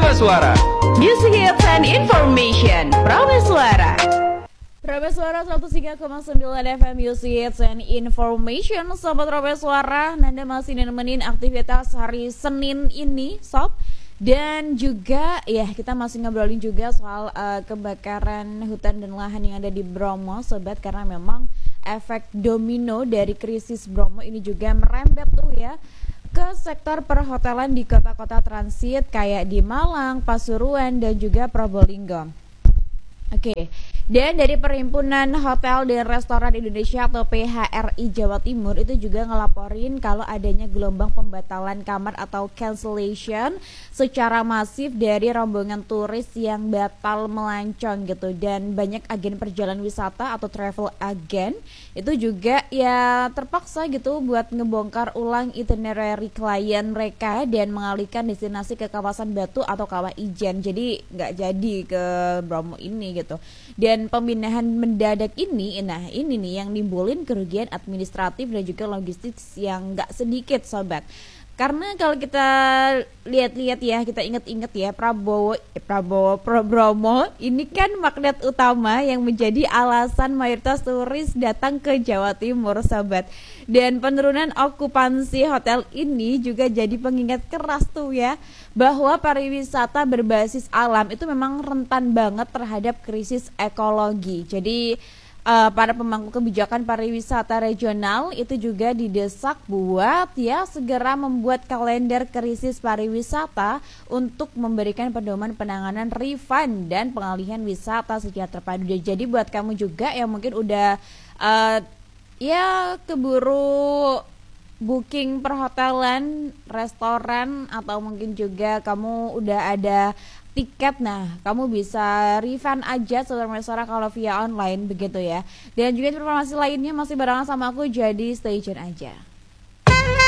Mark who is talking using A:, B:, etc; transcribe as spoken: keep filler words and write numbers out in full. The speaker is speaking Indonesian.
A: Prameswara.
B: Music hits and information. Prameswara. Prameswara seratus tiga koma sembilan F M Music hits and information. Sobat Prameswara, Nanda masih nemenin aktivitas hari Senin ini, sob. Dan juga ya kita masih ngobrolin juga soal uh, kebakaran hutan dan lahan yang ada di Bromo, sobat, karena memang efek domino dari krisis Bromo ini juga merembet tuh ya ke sektor perhotelan di kota-kota transit kayak di Malang, Pasuruan, dan juga Probolinggo. Oke, dan dari Perhimpunan Hotel dan Restoran Indonesia atau P H R I Jawa Timur itu juga ngelaporin kalau adanya gelombang pembatalan kamar atau cancellation secara masif dari rombongan turis yang batal melancong gitu. Dan banyak agen perjalanan wisata atau travel agent itu juga ya terpaksa gitu buat ngebongkar ulang itinerary klien mereka dan mengalihkan destinasi ke kawasan Batu atau Kawah Ijen. Jadi nggak jadi ke Bromo ini gitu. Dan pemindahan mendadak ini, nah ini nih yang nimbulin kerugian administratif dan juga logistik yang nggak sedikit, sobat. Karena kalau kita lihat-lihat ya, kita ingat-ingat ya, Prabowo, eh, Prabowo, Pro Bromo ini kan magnet utama yang menjadi alasan mayoritas turis datang ke Jawa Timur, sobat. Dan penurunan okupansi hotel ini juga jadi pengingat keras tuh ya, bahwa pariwisata berbasis alam itu memang rentan banget terhadap krisis ekologi. Jadi Uh, para pemangku kebijakan pariwisata regional itu juga didesak buat ya segera membuat kalender krisis pariwisata untuk memberikan pedoman penanganan refund dan pengalihan wisata secara terpadu. Jadi buat kamu juga yang mungkin udah uh, ya keburu booking perhotelan, restoran, atau mungkin juga kamu udah ada tiket, nah kamu bisa refund aja saudara-saudara kalau via online begitu ya. Dan juga informasi lainnya masih barengan sama aku, jadi stay tune aja.